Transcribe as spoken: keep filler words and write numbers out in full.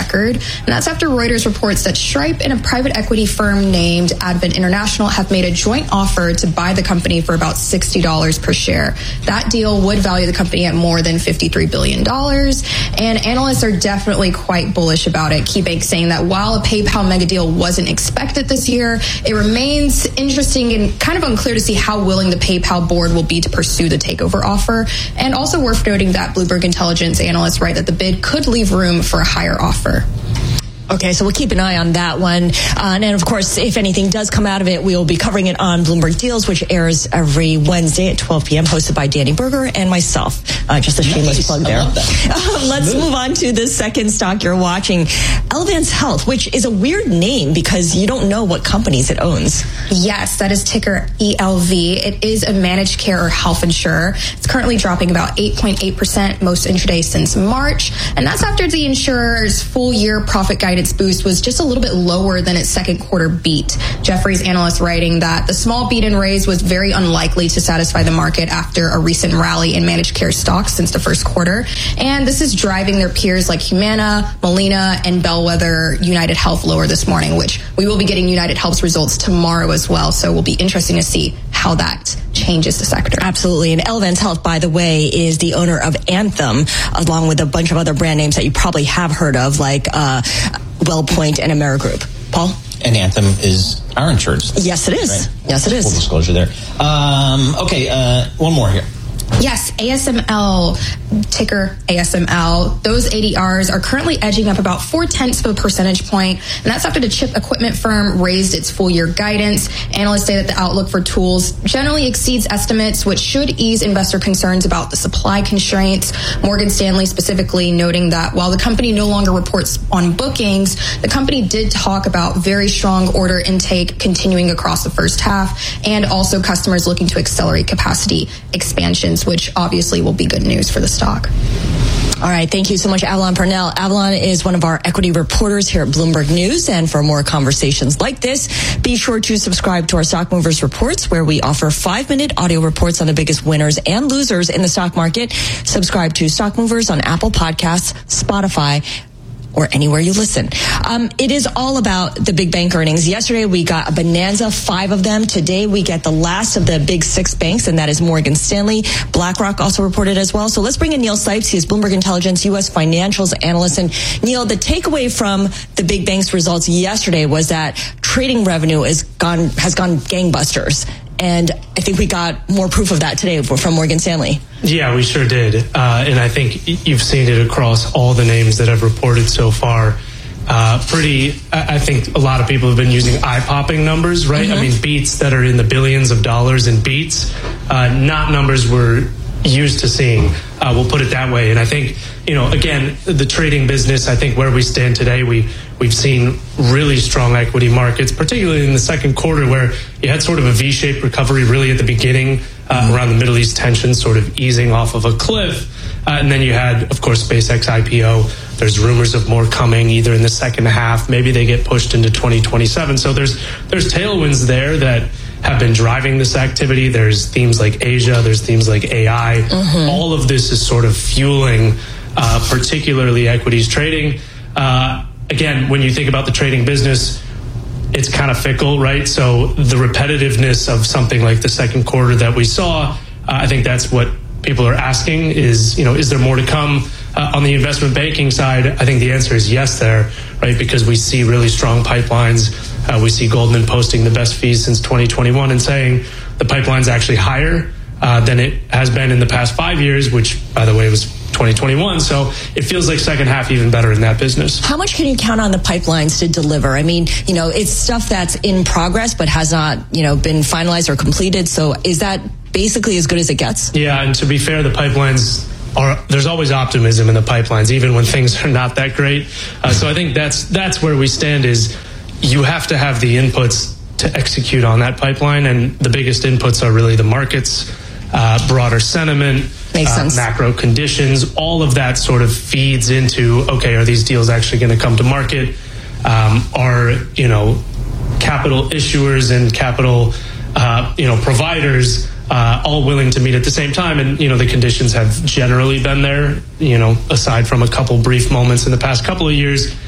record. And that's after Reuters reports that Stripe and a private equity firm named Advent International have made a joint offer to buy the company for about sixty dollars per share. That deal would value the company at more than fifty-three billion dollars. And analysts are definitely quite bullish about it. KeyBank saying that while a PayPal mega deal wasn't expected this year, it remains interesting and kind of unclear to see how willing the PayPal board will be to pursue the takeover offer. And also worth noting that Bloomberg Intelligence analysts write that the bid could leave room for a higher offer. Okay, so we'll keep an eye on that one. Uh, and then, of course, if anything does come out of it, we will be covering it on Bloomberg Deals, which airs every Wednesday at twelve p.m., hosted by Danny Berger and myself. Uh, just a shameless nice. plug there. I love that. Uh, let's move on to the second stock you're watching, Elevance Health, which is a weird name because you don't know what companies it owns. Yes, that is ticker E L V. It is a managed care or health insurer. It's currently dropping about eight point eight percent most intraday since March. And that's after the insurer's full year profit guidance boost was just a little bit lower than its second quarter beat. Jefferies analyst writing that the small beat and raise was very unlikely to satisfy the market after a recent rally in managed care stocks since the first quarter. And this is driving their peers like Humana, Molina, and Bellwether United Health lower this morning, which we will be getting United Health's results tomorrow as well. So it will be interesting to see how that changes the sector. Absolutely. And Elevance Health, by the way, is the owner of Anthem, along with a bunch of other brand names that you probably have heard of, like uh, WellPoint and Amerigroup. Paul? And Anthem is our insurance. Yes, it is. Right? Yes, it is. Full disclosure there. Um, okay, uh, one more here. Yes, A S M L, ticker A S M L. Those A D Rs are currently edging up about four tenths of a percentage point, and that's after the chip equipment firm raised its full year guidance. Analysts say that the outlook for tools generally exceeds estimates, which should ease investor concerns about the supply constraints. Morgan Stanley specifically noting that while the company no longer reports on bookings, the company did talk about very strong order intake continuing across the first half, and also customers looking to accelerate capacity expansions, which obviously will be good news for the stock. All right. Thank you so much, Avalon Purnell. Avalon is one of our equity reporters here at Bloomberg News. And for more conversations like this, be sure to subscribe to our Stock Movers Reports, where we offer five-minute audio reports on the biggest winners and losers in the stock market. Subscribe to Stock Movers on Apple Podcasts, Spotify, or anywhere you listen. Um, it is all about the big bank earnings. Yesterday, we got a bonanza, five of them. Today, we get the last of the big six banks, and that is Morgan Stanley. BlackRock also reported as well. So let's bring in Neil Sipes. He is Bloomberg Intelligence U S financials analyst. And Neil, the takeaway from the big banks results yesterday was that trading revenue is gone, has gone gangbusters. And I think we got more proof of that today from Morgan Stanley. Yeah, we sure did. Uh, and I think you've seen it across all the names that have reported so far. Uh, pretty, I think a lot of people have been using eye-popping numbers, right? Mm-hmm. I mean, beats that are in the billions of dollars in beats, uh, not numbers we're used to seeing. Uh, we'll put it that way. And I think, you know, again, the trading business, I think where we stand today, we, we've seen really strong equity markets, particularly in the second quarter where you had sort of a V-shaped recovery really at the beginning uh, around the Middle East tension sort of easing off of a cliff. Uh, and then you had, of course, SpaceX I P O. There's rumors of more coming either in the second half. Maybe they get pushed into twenty twenty-seven. So there's there's tailwinds there that have been driving this activity. There's themes like Asia. There's themes like A I. Mm-hmm. All of this is sort of fueling uh, particularly equities trading. Uh, again, when you think about the trading business, it's kind of fickle, right? So the repetitiveness of something like the second quarter that we saw, uh, I think that's what people are asking is, you know, is there more to come? Uh, on the investment banking side, I think the answer is yes there, right? Because we see really strong pipelines. Uh, we see Goldman posting the best fees since twenty twenty-one and saying the pipeline's actually higher uh, than it has been in the past five years, which, by the way, was twenty twenty-one. So it feels like second half even better in that business. How much can you count on the pipelines to deliver? I mean, you know, it's stuff that's in progress but has not, you know, been finalized or completed. So is that basically as good as it gets? Yeah, and to be fair, the pipelines are, there's always optimism in the pipelines, even when things are not that great. Uh, so I think that's that's where we stand is you have to have the inputs to execute on that pipeline. And the biggest inputs are really the markets, uh, broader sentiment, Makes uh, sense. macro conditions. All of that sort of feeds into, okay, are these deals actually going to come to market? Um, are, you know, capital issuers and capital, uh, you know, providers Uh, all willing to meet at the same time. And, you know, the conditions have generally been there, you know, aside from a couple brief moments in the past couple of years.